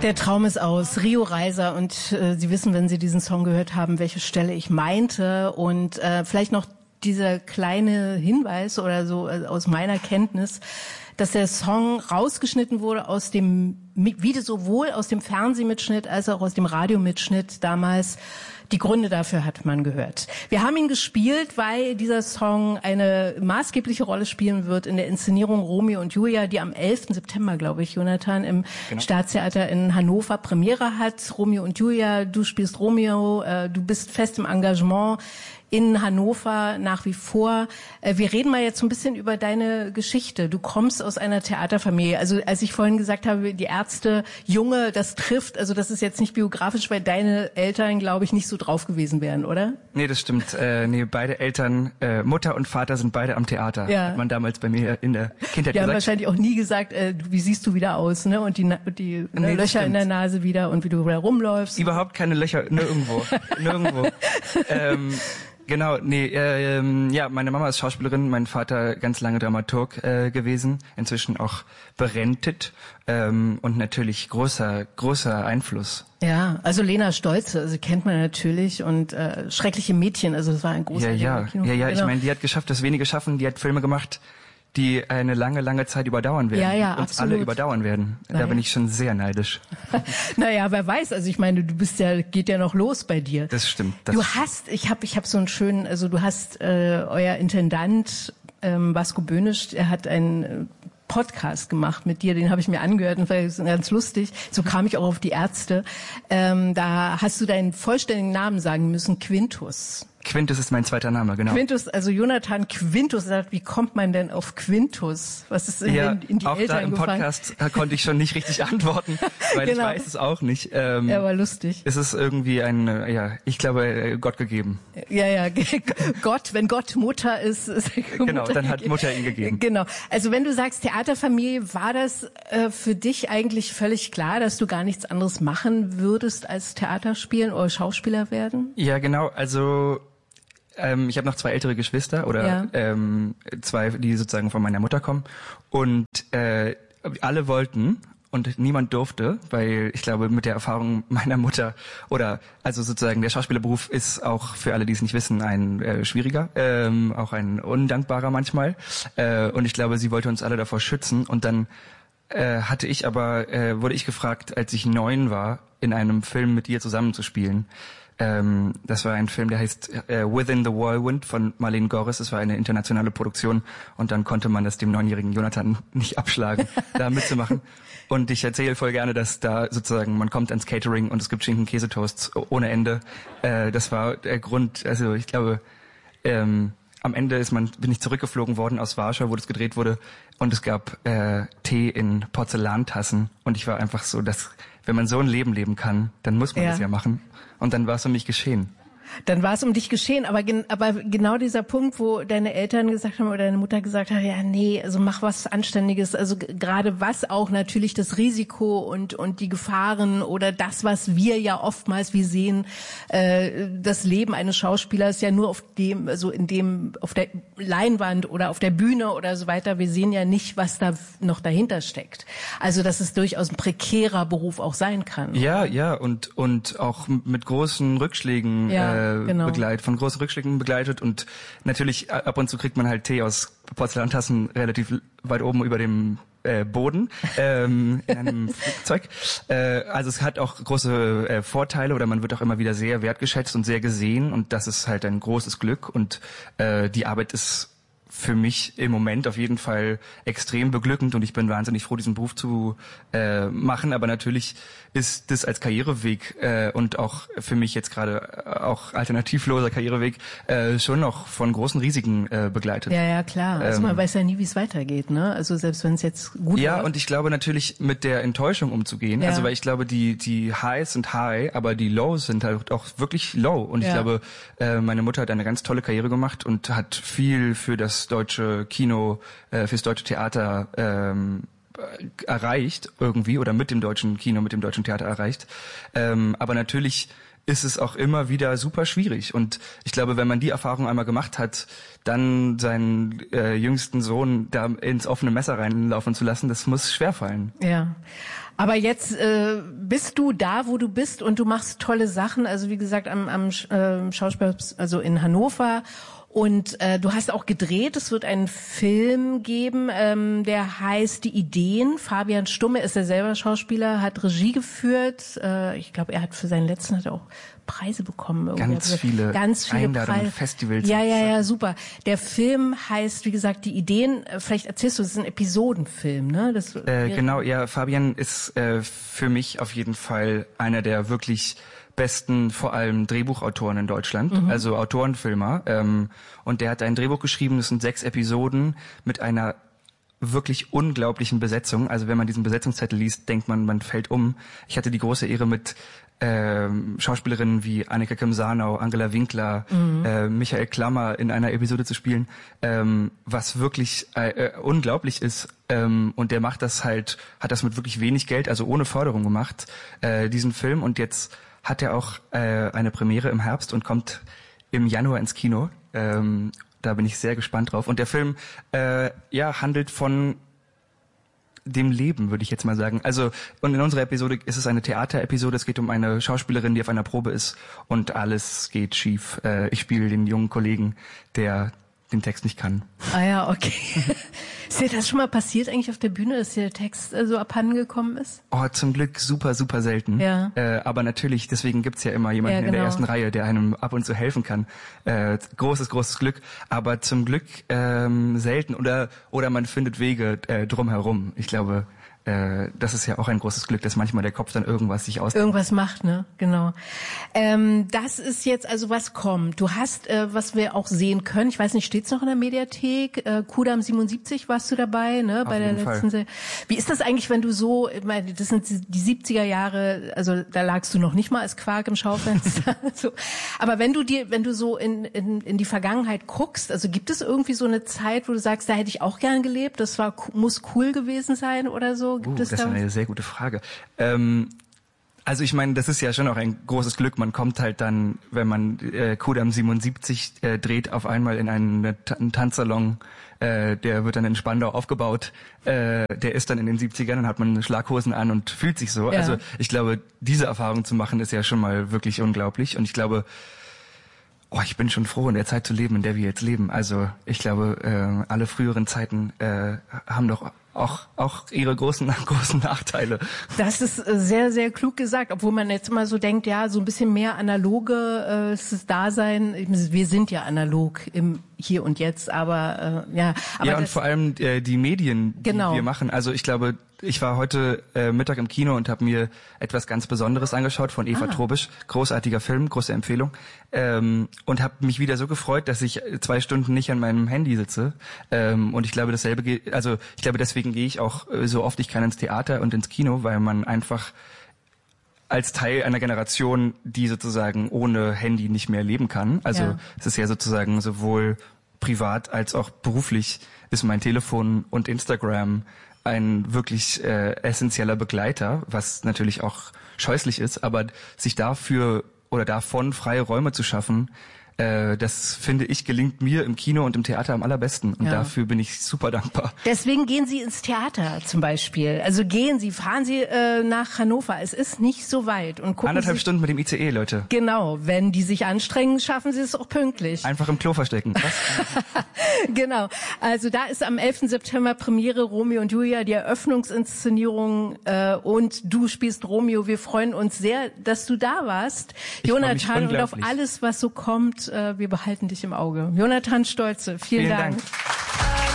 Der Traum ist aus. Rio Reiser. Und Sie wissen, wenn Sie diesen Song gehört haben, welche Stelle ich meinte. Und vielleicht noch dieser kleine Hinweis oder so aus meiner Kenntnis, dass der Song rausgeschnitten wurde aus dem Video, sowohl aus dem Fernsehmitschnitt als auch aus dem Radiomitschnitt damals. Die Gründe dafür hat man gehört. Wir haben ihn gespielt, weil dieser Song eine maßgebliche Rolle spielen wird in der Inszenierung Romeo und Julia, die am 11. September, glaube ich, Jonathan, im Staatstheater in Hannover Premiere hat. Romeo und Julia, du spielst Romeo, du bist fest im Engagement in Hannover nach wie vor. Wir reden mal jetzt so ein bisschen über deine Geschichte. Du kommst aus einer Theaterfamilie. Also als ich vorhin gesagt habe, die Ärzte, Junge, das trifft, also das ist jetzt nicht biografisch, weil deine Eltern, glaube ich, nicht so drauf gewesen wären, oder? Nee, das stimmt. Beide Eltern, Mutter und Vater sind beide am Theater. Ja. Hat man damals bei mir in der Kindheit gesagt. Die haben wahrscheinlich auch nie gesagt, wie siehst du wieder aus, ne? Und die Löcher in der Nase wieder und wie du da rumläufst. Überhaupt keine Löcher, nirgendwo. Nirgendwo. Genau, meine Mama ist Schauspielerin, mein Vater ganz lange Dramaturg gewesen, inzwischen auch berentet und natürlich großer Einfluss. Ja, also Lena Stolze, also kennt man natürlich und Schreckliche Mädchen, also das war ein großer Kino. Ja, ich meine, die hat geschafft, dass wenige schaffen, die hat Filme gemacht, die eine lange Zeit überdauern werden. Ja, uns alle überdauern werden. Da bin ich schon sehr neidisch. Naja, wer weiß, also ich meine, geht ja noch los bei dir. Das stimmt. Ich hab so einen schönen, also du hast euer Intendant Vasco Böhnisch, er hat einen Podcast gemacht mit dir, den habe ich mir angehört und das ist ganz lustig. So kam ich auch auf die Ärzte. Da hast du deinen vollständigen Namen sagen müssen, Quintus. Quintus ist mein zweiter Name, genau. Quintus, also Jonathan Quintus sagt, wie kommt man denn auf Quintus? Was ist in die Eltern gefallen? Auch da im Podcast konnte ich schon nicht richtig antworten, weil ich weiß es auch nicht. Ja, war lustig. Es ist irgendwie ich glaube, Gott gegeben. Ja, Gott, wenn Gott Mutter ist genau, dann hat Mutter ihn gegeben. Genau. Also wenn du sagst Theaterfamilie, war das für dich eigentlich völlig klar, dass du gar nichts anderes machen würdest als Theater spielen oder Schauspieler werden? Ja, genau. Also ich habe noch 2 ältere Geschwister oder 2, die sozusagen von meiner Mutter kommen und alle wollten und niemand durfte, weil ich glaube mit der Erfahrung meiner Mutter also sozusagen der Schauspielerberuf ist auch für alle, die es nicht wissen, ein schwieriger, auch ein undankbarer manchmal und ich glaube, sie wollte uns alle davor schützen und dann wurde ich gefragt, als ich 9 war, in einem Film mit ihr zusammenzuspielen. Das war ein Film, der heißt Within the Whirlwind von Marlene Gorris. Das war eine internationale Produktion und dann konnte man das dem 9-jährigen Jonathan nicht abschlagen, da mitzumachen. Und ich erzähle voll gerne, dass da sozusagen man kommt ans Catering und es gibt Schinken-Käsetoasts ohne Ende. Das war der Grund. Also ich glaube, am Ende bin ich zurückgeflogen worden aus Warschau, wo das gedreht wurde und es gab Tee in Porzellantassen und ich war einfach so, dass wenn man so ein Leben leben kann, dann muss man das ja machen. Und dann war es um mich geschehen. Dann war es um dich geschehen, aber genau dieser Punkt, wo deine Eltern gesagt haben oder deine Mutter gesagt hat, ja nee, also mach was Anständiges, also gerade was auch natürlich das Risiko und die Gefahren oder das, was wir ja oftmals, wir sehen, das Leben eines Schauspielers ja nur auf der Leinwand oder auf der Bühne oder so weiter, wir sehen ja nicht, was da noch dahinter steckt. Also dass es durchaus ein prekärer Beruf auch sein kann. Ja, und auch mit großen Rückschlägen von großen Rückschlägen begleitet und natürlich ab und zu kriegt man halt Tee aus Porzellantassen relativ weit oben über dem Boden in einem Flugzeug. Also es hat auch große Vorteile oder man wird auch immer wieder sehr wertgeschätzt und sehr gesehen und das ist halt ein großes Glück und die Arbeit ist für mich im Moment auf jeden Fall extrem beglückend und ich bin wahnsinnig froh, diesen Beruf zu machen. Aber natürlich ist das als Karriereweg und auch für mich jetzt gerade auch alternativloser Karriereweg schon noch von großen Risiken begleitet. Ja, klar. Also man weiß ja nie, wie es weitergeht, ne? Also selbst wenn es jetzt gut läuft. Und ich glaube natürlich mit der Enttäuschung umzugehen. Ja. Also weil ich glaube, die Highs sind high, aber die Lows sind halt auch wirklich low. Und ich glaube, meine Mutter hat eine ganz tolle Karriere gemacht und hat viel für das deutsche Kino, fürs deutsche Theater erreicht irgendwie oder mit dem deutschen Kino, mit dem deutschen Theater erreicht. Aber natürlich ist es auch immer wieder super schwierig. Und ich glaube, wenn man die Erfahrung einmal gemacht hat, dann seinen jüngsten Sohn da ins offene Messer reinlaufen zu lassen, das muss schwerfallen. Ja. Aber jetzt bist du da, wo du bist und du machst tolle Sachen. Also wie gesagt, am Schauspiel, also in Hannover. Und du hast auch gedreht, es wird einen Film geben, der heißt Die Ideen. Fabian Stumme ist ja selber Schauspieler, hat Regie geführt. Ich glaube, er hat für seinen letzten hat er auch Preise bekommen. Ganz viele Einladungen, Preise. Festivals. Ja, super. Der Film heißt, wie gesagt, Die Ideen. Vielleicht erzählst du, es ist ein Episodenfilm, ne? Genau, ja, Fabian ist für mich auf jeden Fall einer der wirklich besten, vor allem Drehbuchautoren in Deutschland, also Autorenfilmer. Und der hat ein Drehbuch geschrieben, das sind 6 Episoden mit einer wirklich unglaublichen Besetzung. Also wenn man diesen Besetzungszettel liest, denkt man fällt um. Ich hatte die große Ehre, mit Schauspielerinnen wie Annika Kim-Sarnau, Angela Winkler, Michael Klammer in einer Episode zu spielen, was wirklich unglaublich ist. Und der hat das mit wirklich wenig Geld, also ohne Förderung gemacht, diesen Film. Und jetzt hat er auch eine Premiere im Herbst und kommt im Januar ins Kino. Da bin ich sehr gespannt drauf. Und der Film handelt von dem Leben, würde ich jetzt mal sagen. Also, und in unserer Episode ist es eine Theaterepisode. Es geht um eine Schauspielerin, die auf einer Probe ist und alles geht schief. Ich spiele den jungen Kollegen, der den Text nicht kann. Ah ja, okay. Ist dir das schon mal passiert eigentlich auf der Bühne, dass dir der Text so abhanden gekommen ist? Oh, zum Glück super, super selten. Ja. Aber natürlich, deswegen gibt's ja immer jemanden in der ersten Reihe, der einem ab und zu helfen kann. Großes Glück. Aber zum Glück selten. Oder man findet Wege drumherum. Ich glaube, das ist ja auch ein großes Glück, dass manchmal der Kopf dann irgendwas sich ausdenkt. Irgendwas macht, ne? Genau. Das ist jetzt also, was kommt. Du hast, was wir auch sehen können, ich weiß nicht, steht's noch in der Mediathek? Kudamm 77 warst du dabei, ne? Bei der letzten Serie. Wie ist das eigentlich, wenn du so, ich meine, das sind die 70er Jahre, also da lagst du noch nicht mal als Quark im Schaufenster. So. Aber wenn du so in die Vergangenheit guckst, also gibt es irgendwie so eine Zeit, wo du sagst, da hätte ich auch gern gelebt, das muss cool gewesen sein oder so? Das ist eine sehr gute Frage. Also ich meine, das ist ja schon auch ein großes Glück. Man kommt halt dann, wenn man Kudamm 77 dreht, auf einmal in einen Tanzsalon. Der wird dann in Spandau aufgebaut. Der ist dann in den 70ern, dann hat man Schlaghosen an und fühlt sich so. Ja. Also ich glaube, diese Erfahrung zu machen, ist ja schon mal wirklich unglaublich. Und ich glaube, ich bin schon froh, in der Zeit zu leben, in der wir jetzt leben. Also ich glaube, alle früheren Zeiten haben doch auch ihre großen Nachteile. Das ist sehr, sehr klug gesagt, obwohl man jetzt immer so denkt, ja, so ein bisschen mehr analoges Dasein. Wir sind ja analog im Hier und Jetzt, aber ja. Aber und vor allem die Medien, die wir machen. Also ich glaube, ich war heute Mittag im Kino und habe mir etwas ganz Besonderes angeschaut von Eva Trobisch. Großartiger Film, große Empfehlung. Und habe mich wieder so gefreut, dass ich 2 Stunden nicht an meinem Handy sitze. Und ich glaube, deswegen gehe ich auch so oft ich kann ins Theater und ins Kino, weil man einfach als Teil einer Generation, die sozusagen ohne Handy nicht mehr leben kann. Also es ist ja sozusagen sowohl privat als auch beruflich ist mein Telefon und Instagram ein wirklich essentieller Begleiter, was natürlich auch scheußlich ist, aber sich dafür oder davon freie Räume zu schaffen, das finde ich gelingt mir im Kino und im Theater am allerbesten und dafür bin ich super dankbar. Deswegen gehen Sie ins Theater zum Beispiel. Also fahren Sie nach Hannover. Es ist nicht so weit und gucken 1,5 Stunden mit dem ICE, Leute. Genau, wenn die sich anstrengen, schaffen Sie es auch pünktlich. Einfach im Klo verstecken. Was? Genau. Also da ist am 11. September Premiere Romeo und Julia, die Eröffnungsinszenierung und du spielst Romeo. Wir freuen uns sehr, dass du da warst, Jonathan, und auf alles, was so kommt. Wir behalten dich im Auge. Jonathan Stolze, vielen Dank.